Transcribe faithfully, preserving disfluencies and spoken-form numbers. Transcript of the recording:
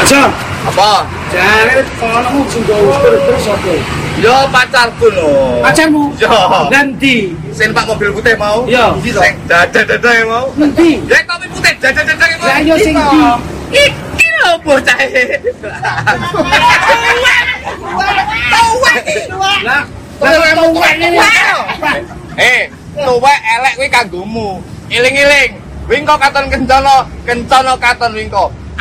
Jon, Apa? jare kono sing terus opo? Yo pacarku lho. Pacarmu? Yo. Nanti. Sing Pak mobil putih mau? Yo. Sing dadah-dadah mau? Nanti. Ya kopi putih dadah-dadah mau. Lah yo sing di. Iki lho bocah. Tuwek iki. Lah, lah tuwek ngene. Eh, tuwek elek kuwi kanggomu. Iling-iling. Wingko katon kencana, kencana katon wingko.